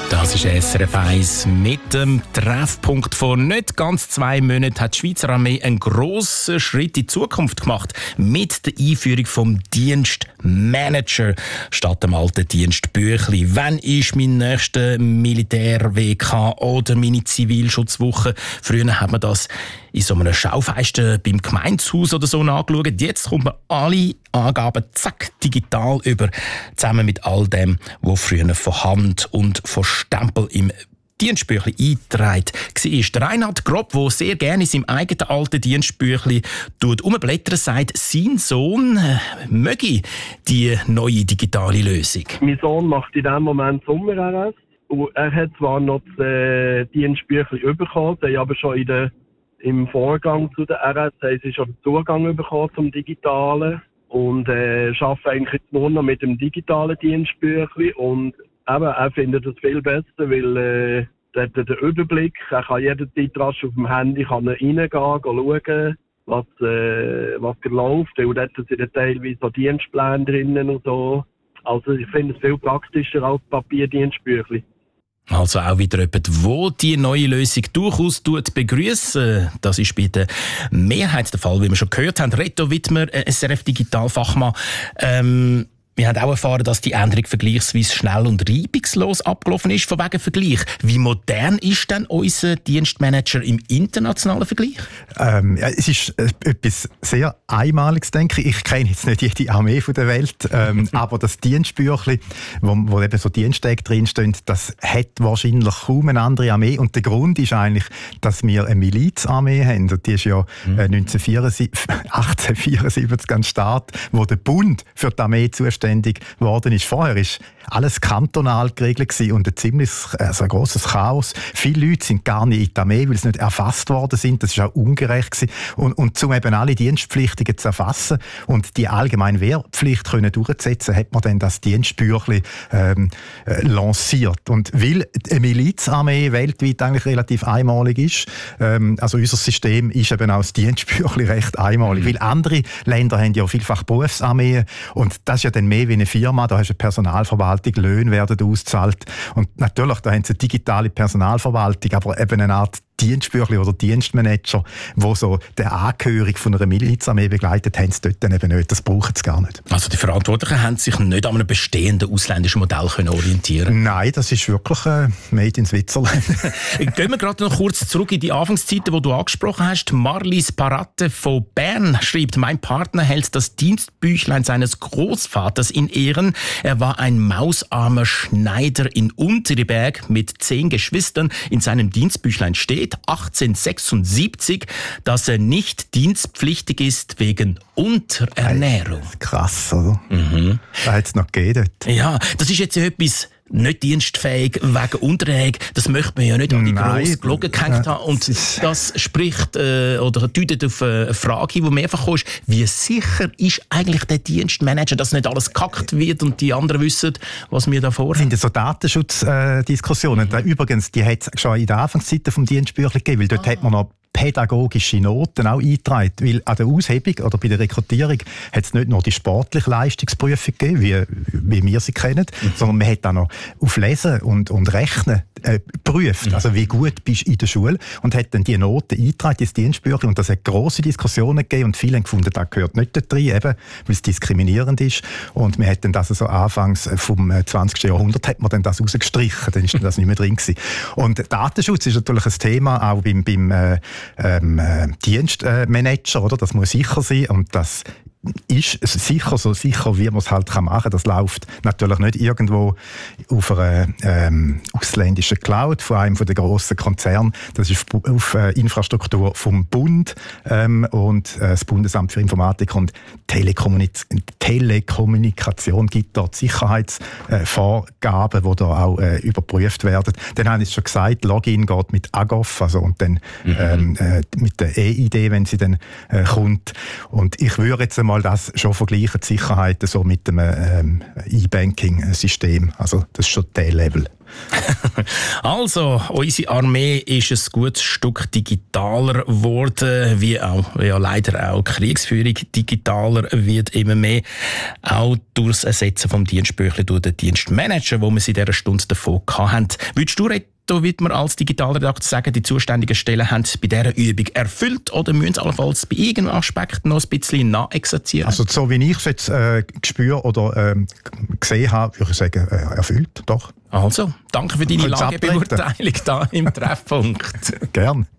Das ist SRF 1. Mit dem Treffpunkt vor nicht ganz 2 Monaten hat die Schweizer Armee einen grossen Schritt in die Zukunft gemacht. Mit der Einführung vom Dienstmanager statt dem alten Dienstbüchli. Wann ist mein nächster Militär-WK oder meine Zivilschutzwoche? Früher hat man das in so einem Schaufenster beim Gemeindehaus oder so angeschaut. Jetzt kommt man alle Angaben zack digital über, zusammen mit all dem, was früher von Hand und von Stempel im Dienstbüchli eingetragen war. Der Reinhard Grob, der sehr gerne in seinem eigenen alten Dienstbüchli umblättern, sagt, sein Sohn möge die neue digitale Lösung. Mein Sohn macht in diesem Moment Sommer-RS. Er hat zwar noch das Dienstbüchli bekommen, sie haben aber schon im Vorgang zu der RS haben sie schon den Zugang bekommen zum Digitalen und arbeiten eigentlich nur noch mit dem digitalen Dienstbüchli. Und eben, er findet das viel besser, weil der Überblick, er kann jederzeit rasch auf dem Handy reingehen, schauen, was läuft, weil dort sind teilweise so Dienstpläne drinnen und so. Also ich finde es viel praktischer als Papierdienstbüchli. Also auch wieder jemand, wo die neue Lösung durchaus begrüßen. Das ist bei der Mehrheit der Fall, wie wir schon gehört haben. Reto Wittmer, SRF-Digitalfachmann. Wir haben auch erfahren, dass die Änderung vergleichsweise schnell und reibungslos abgelaufen ist. Von wegen Vergleich. Wie modern ist denn unser Dienstmanager im internationalen Vergleich? Es ist etwas sehr Einmaliges, denke ich. Ich kenne jetzt nicht jede Armee der Welt, aber das Dienstbüchli, wo eben so Diensttage drinstehen, das hat wahrscheinlich kaum eine andere Armee. Und der Grund ist eigentlich, dass wir eine Milizarmee haben. Und die ist ja 1874 an Start, wo der Bund für die Armee zuständig worden ist. Vorher ist alles kantonal geregelt gewesen und ein grosses Chaos. Viele Leute sind gar nicht in die Armee, weil sie nicht erfasst worden sind. Das war auch ungerecht gewesen. Und um eben alle Dienstpflichtigen zu erfassen und die allgemeine Wehrpflicht durchzusetzen, hat man dann das Dienstbüchli lanciert. Und weil eine Milizarmee weltweit eigentlich relativ einmalig ist, also unser System ist eben auch das Dienstbüchli recht einmalig. Weil andere Länder haben ja vielfach Berufsarmeen und das ist ja dann mehr wie eine Firma, da hast du eine Personalverwaltung, Löhne werden ausgezahlt und natürlich, da haben sie eine digitale Personalverwaltung, aber eben eine Art Dienstbüchli oder Dienstmanager, wo so der Angehörige von einer Milizarmee begleitet, haben sie dort dann eben nicht. Das brauchen sie gar nicht. Also die Verantwortlichen haben sich nicht an einem bestehenden ausländischen Modell können orientieren? Nein, das ist wirklich made in Switzerland. Gehen wir gerade noch kurz zurück in die Anfangszeiten, die du angesprochen hast. Marlies Paratte von Bern schreibt, mein Partner hält das Dienstbüchlein seines Großvaters in Ehren. Er war ein mausarmer Schneider in Unterberg mit 10 Geschwistern. In seinem Dienstbüchlein steht 1876, dass er nicht dienstpflichtig ist wegen Unterernährung. Krass, oder? Mhm. Da hat es noch gegeben dort. Ja, das ist jetzt etwas nicht dienstfähig wegen Unterernährung. Das möchte man ja nicht an die grosse Glocke gehängt haben. Und das spricht oder deutet auf eine Frage, die mehrfach kommt. Wie sicher ist eigentlich der Dienstmanager, dass nicht alles gekackt wird und die anderen wissen, was wir da vorhaben? Das sind ja so Datenschutzdiskussionen. Übrigens, die hat es schon in der Anfangszeit vom Dienstbüchlein gegeben, weil dort hat man noch pädagogische Noten auch eingetragen. Weil an der Aushebung oder bei der Rekrutierung hat es nicht nur die sportliche Leistungsprüfung gegeben, wie wir sie kennen, sondern man hat auch noch auf Lesen und Rechnen geprüft. Also wie gut bist du in der Schule und hat dann die Noten eingetragen, das Dienstbüchlein. Und das hat grosse Diskussionen gegeben und viele haben gefunden, das gehört nicht dort rein, eben, weil es diskriminierend ist. Und man hat dann das so anfangs vom 20. Jahrhundert hat man dann das rausgestrichen, dann ist das nicht mehr drin gewesen. Und Datenschutz ist natürlich ein Thema, auch beim Dienstmanager, oder? Das muss sicher sein und das ist sicher so sicher, wie man es halt machen kann. Das läuft natürlich nicht irgendwo auf einer ausländischen Cloud von einem der grossen Konzerne. Das ist auf Infrastruktur vom Bund und das Bundesamt für Informatik und Telekommunikation gibt dort Sicherheitsvorgaben, die da auch überprüft werden. Dann habe ich schon gesagt, Login geht mit AGOF, also und dann mit der EID, wenn sie dann kommt. Und ich würde jetzt einmal mal das schon vergleichen, die Sicherheiten so mit dem E-Banking-System. Also das ist schon der Level. Also, unsere Armee ist ein gutes Stück digitaler geworden, wie ja leider auch Kriegsführung digitaler wird immer mehr. Auch durch das Ersetzen vom Dienstbüchlein durch den Dienstmanager, wo wir es in dieser Stunde davon hatten. Würdest du, Reto Wittmer, als Digitalredakteur sagen, die zuständigen Stellen haben bei dieser Übung erfüllt oder müssen sie allenfalls bei irgendeinem Aspekt noch ein bisschen nachexerzieren? Also so wie ich es jetzt gespürt oder gesehen habe, würde ich sagen, erfüllt, doch. Also, danke für deine Lagebeurteilung hier im Treffpunkt. Gern.